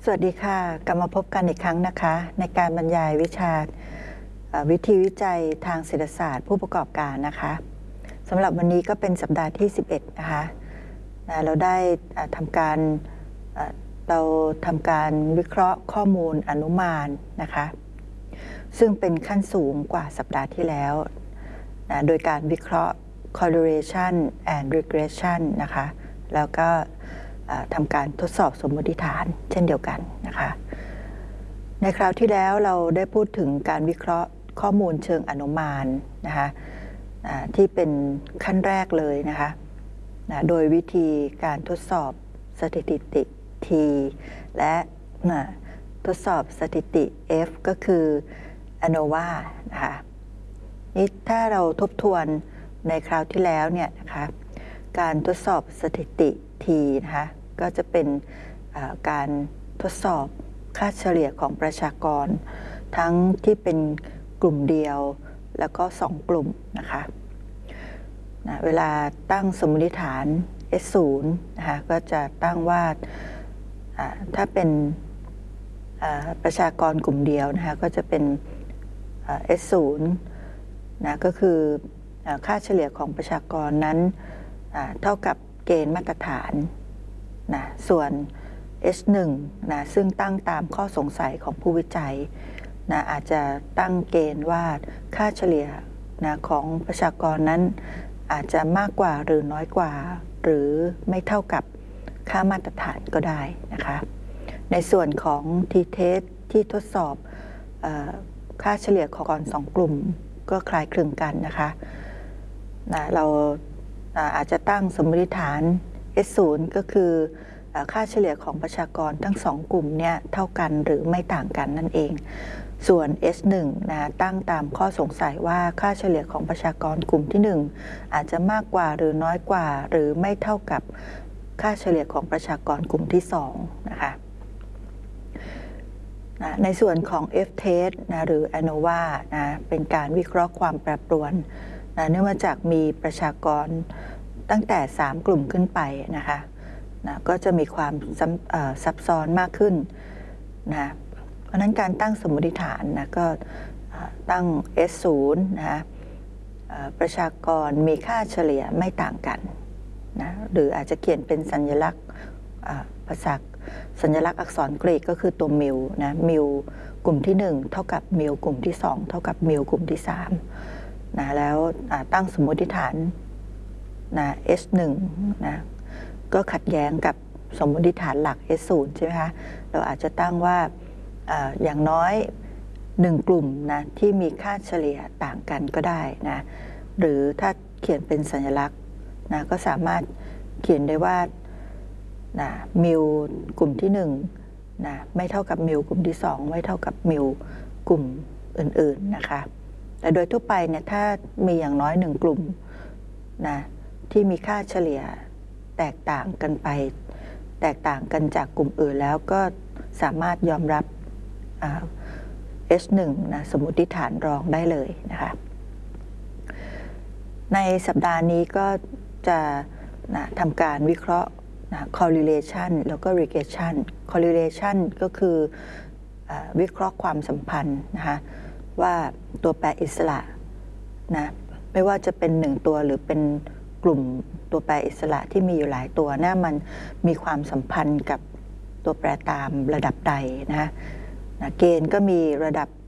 สวัสดีค่ะกลับมาพบกันอีกครั้งนะคะในการบรรยายวิชาวิธีวิจัยทางเศรษฐศาสตร์ผู้ประกอบการนะคะสำหรับวันนี้ก็เป็นสัปดาห์ที่11นะคะเราได้ทำการวิเคราะห์ข้อมูลอนุมานนะคะซึ่งเป็นขั้นสูงกว่าสัปดาห์ที่แล้วโดยการวิเคราะห์ correlation and regression นะคะแล้วก็ทำการทดสอบสมมติฐานเช่นเดียวกันนะคะในคราวที่แล้วเราได้พูดถึงการวิเคราะห์ข้อมูลเชิงอนุมานนะคะที่เป็นขั้นแรกเลยนะคะโดยวิธีการทดสอบสถิติ T และทดสอบสถิติ F ก็คือ ANOVA นะคะนี่ถ้าเราทบทวนในคราวที่แล้วเนี่ยนะคะการทดสอบสถิติ T นะคะก็จะเป็นการทดสอบค่าเฉลี่ยของประชากรทั้งที่เป็นกลุ่มเดียวแล้วก็2กลุ่มนะคะเวลาตั้งสมมติฐาน S0 นะคะก็จะตั้งว่าถ้าเป็นประชากรกลุ่มเดียวนะคะก็จะเป็น S0 นะก็คือค่าเฉลี่ยของประชากรนั้นเท่ากับเกณฑ์มาตรฐานนะส่วน S1 นะซึ่งตั้งตามข้อสงสัยของผู้วิจัยนะอาจจะตั้งเกณฑ์ว่าค่าเฉลี่ยนะของประชากรนั้นอาจจะมากกว่าหรือน้อยกว่าหรือไม่เท่ากับค่ามาตรฐานก็ได้นะคะในส่วนของ t-test ที่ทดสอบค่าเฉลี่ยของก่อน2กลุ่มก็คล้ายคลึงกันนะคะเราอาจจะตั้งสมมติฐาน S0 ก็คือค่าเฉลี่ยของประชากรทั้ง2กลุ่มเนี่ยเท่ากันหรือไม่ต่างกันนั่นเองส่วน S1 ตั้งตามข้อสงสัยว่าค่าเฉลี่ยของประชากรกลุ่มที่1อาจจะมากกว่าหรือน้อยกว่าหรือไม่เท่ากับค่าเฉลี่ยของประชากรกลุ่มที่2นะคะในส่วนของ F-test หรือ ANOVA เป็นการวิเคราะห์ความแปรปรวนเนื่องมาจากมีประชากรตั้งแต่3กลุ่มขึ้นไปนะคะก็จะมีความซับซ้อนมากขึ้นนะเพราะนั้นการตั้งสมมติฐานก็ตั้ง S0 นะประชากรมีค่าเฉลี่ยไม่ต่างกันนะหรืออาจจะเขียนเป็นสัญลักษณ์สัญลักษณ์อักษรกรีกก็คือตัวมิลนะมิลกลุ่มที่1เท่ากับมิลกลุ่มที่2เท่ากับมิลกลุ่มที่3นะแล้วตั้งสมมติฐานนะ S1 นะก็ขัดแย้งกับสมมติฐานหลัก S0 ใช่ไหมคะเราอาจจะตั้งว่าอย่างน้อย1กลุ่มนะที่มีค่าเฉลี่ยต่างกันก็ได้นะหรือถ้าเขียนเป็นสัญลักษณ์นะก็สามารถเขียนได้ว่ามิลกลุ่มที่1นะไม่เท่ากับมิลกลุ่มที่2ไม่เท่ากับมิลกลุ่มอื่นๆนะคะแต่โดยทั่วไปเนี่ยถ้ามีอย่างน้อย1กลุ่มนะที่มีค่าเฉลี่ยแตกต่างกันจากกลุ่มอื่นแล้วก็สามารถยอมรับS1 นะสมมติฐานรองได้เลยนะคะในสัปดาห์นี้ก็จะทำการวิเคราะห์correlation แล้วก็ regression correlation ก็คือวิเคราะห์ความสัมพันธ์นะคะว่าตัวแปรอิสระนะไม่ว่าจะเป็น1ตัวหรือเป็นกลุ่มตัวแปรอิสระที่มีอยู่หลายตัวมันมีความสัมพันธ์กับตัวแปรตามระดับใดนะเกณฑ์ก็มีระดับ